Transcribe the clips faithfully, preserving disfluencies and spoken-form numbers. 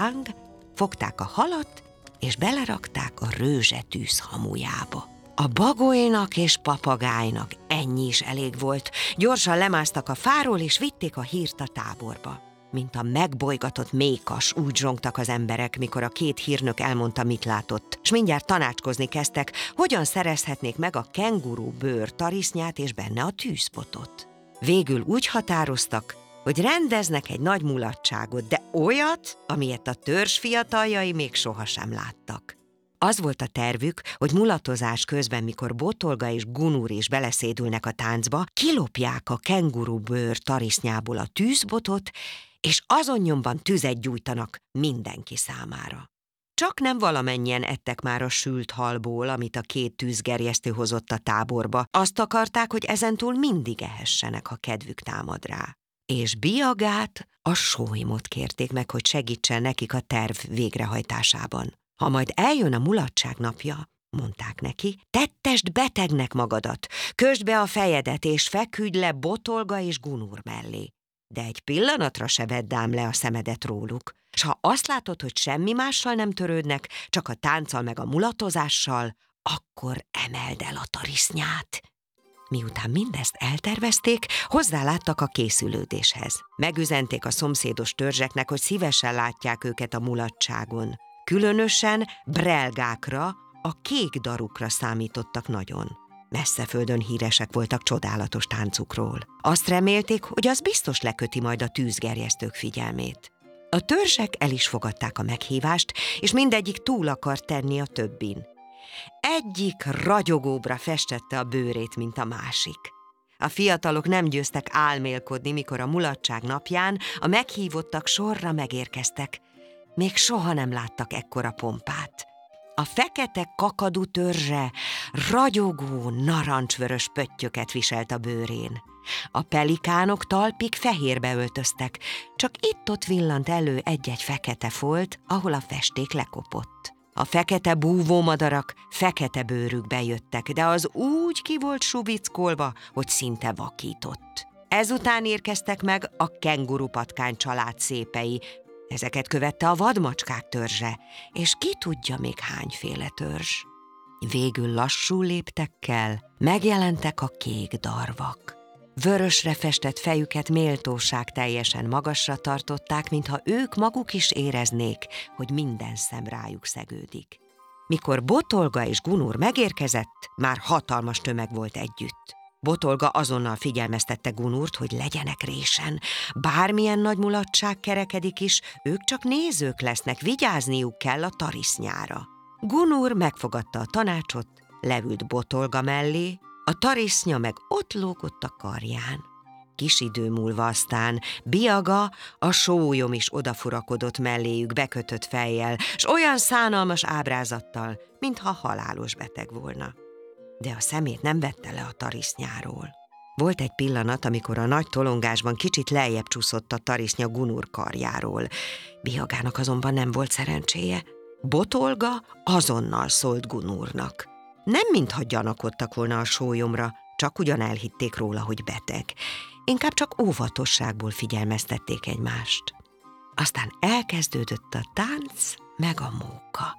láng, fogták a halat, és belerakták a rőzsetűz hamujába. A bagolynak és papagájnak ennyi is elég volt. Gyorsan lemásztak a fáról, és vitték a hírt a táborba. Mint a megbolygatott mékas, úgy zsongtak az emberek, mikor a két hírnök elmondta, mit látott, s mindjárt tanácskozni kezdtek, hogyan szerezhetnék meg a kenguru bőr tarisznyát és benne a tűzpotot. Végül úgy határoztak, hogy rendeznek egy nagy mulatságot, de olyat, amilyet a törzs fiataljai még sohasem láttak. Az volt a tervük, hogy mulatozás közben, mikor Botolga és Gunur is beleszédülnek a táncba, kilopják a kenguru bőr tarisznyából a tűzbotot, és azon nyomban tüzet gyújtanak mindenki számára. Csak nem valamennyien ettek már a sült halból, amit a két tűzgerjesztő hozott a táborba. Azt akarták, hogy ezentúl mindig ehessenek, ha kedvük támad rá. És Biagát, a sólymot kérték meg, hogy segítsen nekik a terv végrehajtásában. Ha majd eljön a mulatság napja, mondták neki, tettesd betegnek magadat, kösd be a fejedet, és feküdj le Botolga és Gunur mellé. De egy pillanatra se vedd ám le a szemedet róluk, s ha azt látod, hogy semmi mással nem törődnek, csak a tánccal meg a mulatozással, akkor emeld el a tarisznyát. Miután mindezt eltervezték, hozzáláttak a készülődéshez. Megüzenték a szomszédos törzseknek, hogy szívesen látják őket a mulatságon. Különösen brelgákra, a kék darukra számítottak nagyon. Messzeföldön híresek voltak csodálatos táncukról. Azt remélték, hogy az biztos leköti majd a tűzgerjesztők figyelmét. A törzsek el is fogadták a meghívást, és mindegyik túl akart tenni a többin. Egyik ragyogóbbra festette a bőrét, mint a másik. A fiatalok nem győztek álmélkodni, mikor a mulatság napján a meghívottak sorra megérkeztek. Még soha nem láttak ekkora pompát. A fekete kakadu törzse ragyogó, narancsvörös pöttyöket viselt a bőrén. A pelikánok talpig fehérbe öltöztek, csak itt-ott villant elő egy-egy fekete folt, ahol a festék lekopott. A fekete búvómadarak fekete bőrükbe jöttek, de az úgy ki volt subickolva, hogy szinte vakított. Ezután érkeztek meg a kengurupatkány család szépei. Ezeket követte a vadmacskák törzse, és ki tudja még hányféle törzs. Végül lassú léptekkel megjelentek a kék darvak. Vörösre festett fejüket méltóság teljesen magasra tartották, mintha ők maguk is éreznék, hogy minden szem rájuk szegődik. Mikor Botolga és Gunur megérkezett, már hatalmas tömeg volt együtt. Botolga azonnal figyelmeztette Gunurt, hogy legyenek résen. Bármilyen nagy mulatság kerekedik is, ők csak nézők lesznek, vigyázniuk kell a tarisznyára. Gunur megfogadta a tanácsot, leült Botolga mellé, a tarisznya meg ott lógott a karján. Kis idő múlva aztán Biaga, a sólyom is odafurakodott melléjük bekötött fejjel, s olyan szánalmas ábrázattal, mintha halálos beteg volna. De a szemét nem vette le a tarisznyáról. Volt egy pillanat, amikor a nagy tolongásban kicsit lejjebb csúszott a tarisznya Gunur karjáról. Biagának azonban nem volt szerencséje. Botolga azonnal szólt Gunurnak. Nem mintha gyanakodtak volna a sólyomra, csak ugyan elhitték róla, hogy beteg. Inkább csak óvatosságból figyelmeztették egymást. Aztán elkezdődött a tánc, meg a móka.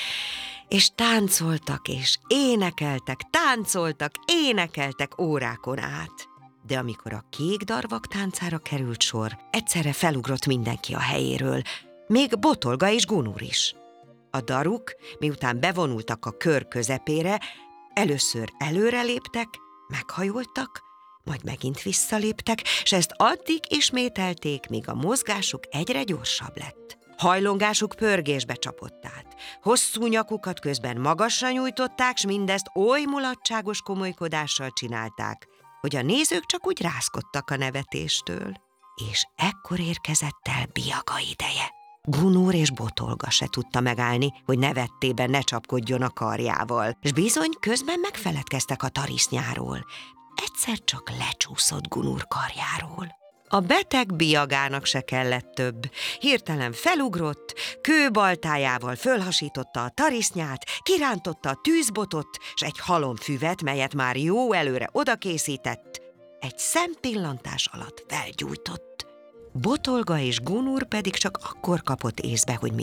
És táncoltak, és énekeltek, táncoltak, énekeltek órákon át. De amikor a kék darvak táncára került sor, egyszerre felugrott mindenki a helyéről, még Botolga és Gunur is. A daruk, miután bevonultak a kör közepére, először előre léptek, meghajoltak, majd megint visszaléptek, s ezt addig ismételték, míg a mozgásuk egyre gyorsabb lett. Hajlongásuk pörgésbe csapott át. Hosszú nyakukat közben magasra nyújtották, s mindezt oly mulatságos komolykodással csinálták, hogy a nézők csak úgy rázkodtak a nevetéstől. És ekkor érkezett el Biaga ideje. Gunur és Botolga se tudta megállni, hogy nevettében ne csapkodjon a karjával, és bizony közben megfeledkeztek a tarisznyáról. Egyszer csak lecsúszott Gunur karjáról. A beteg Biagának se kellett több. Hirtelen felugrott, kőbaltájával fölhasította a tarisznyát, kirántotta a tűzbotot, s egy halomfüvet, melyet már jó előre odakészített, egy szempillantás alatt felgyújtott. Botolga és Gunur pedig csak akkor kapott észbe, hogy mi